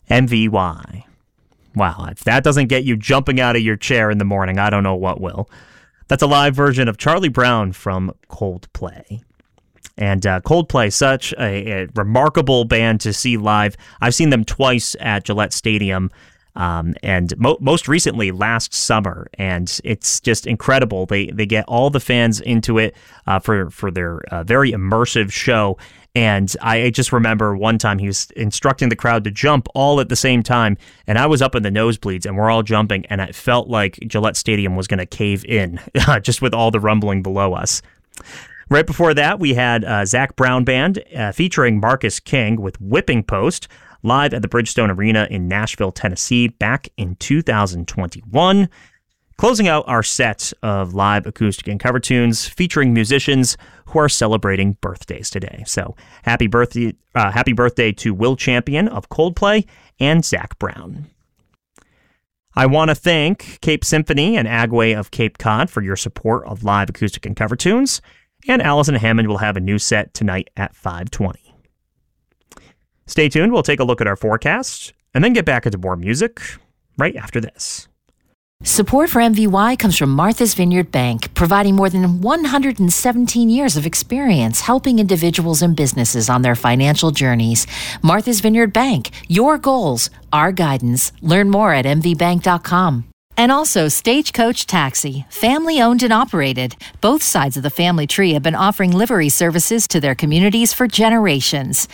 MVY. Wow, if that doesn't get you jumping out of your chair in the morning, I don't know what will. That's a live version of Charlie Brown from Coldplay. And Coldplay, such a remarkable band to see live. I've seen them twice at Gillette Stadium, and most recently last summer, and it's just incredible. They get all the fans into it for their very immersive show. And I just remember one time he was instructing the crowd to jump all at the same time, and I was up in the nosebleeds, and we're all jumping, and it felt like Gillette Stadium was going to cave in just with all the rumbling below us. Right before that, we had Zac Brown Band featuring Marcus King with Whipping Post live at the Bridgestone Arena in Nashville, Tennessee, back in 2021. Closing out our set of live acoustic and cover tunes featuring musicians who are celebrating birthdays today. So happy birthday to Will Champion of Coldplay and Zac Brown. I want to thank Cape Symphony and Agway of Cape Cod for your support of live acoustic and cover tunes. And Allison Hammond will have a new set tonight at 5:20. Stay tuned. We'll take a look at our forecast and then get back into more music right after this. Support for MVY comes from Martha's Vineyard Bank, providing more than 117 years of experience helping individuals and businesses on their financial journeys. Martha's Vineyard Bank, your goals, our guidance. Learn more at mvbank.com. And also Stagecoach Taxi, family-owned and operated. Both sides of the family tree have been offering livery services to their communities for generations.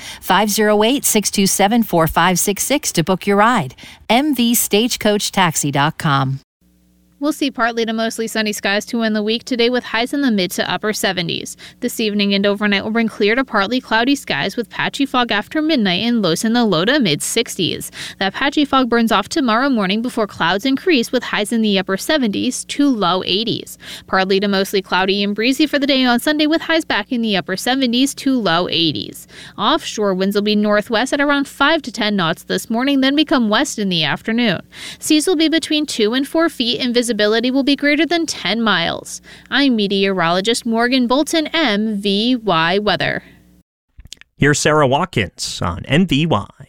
508-627-4566 to book your ride. mvstagecoachtaxi.com. We'll see partly to mostly sunny skies to end the week today with highs in the mid to upper 70s. This evening and overnight will bring clear to partly cloudy skies with patchy fog after midnight and lows in the low to mid 60s. That patchy fog burns off tomorrow morning before clouds increase with highs in the upper 70s to low 80s. Partly to mostly cloudy and breezy for the day on Sunday with highs back in the upper 70s to low 80s. Offshore winds will be northwest at around 5 to 10 knots this morning, then become west in the afternoon. Seas will be between 2 and 4 feet and visibility will be greater than 10 miles. I'm meteorologist Morgan Bolton, MVY Weather. Here's Sarah Watkins on MVY.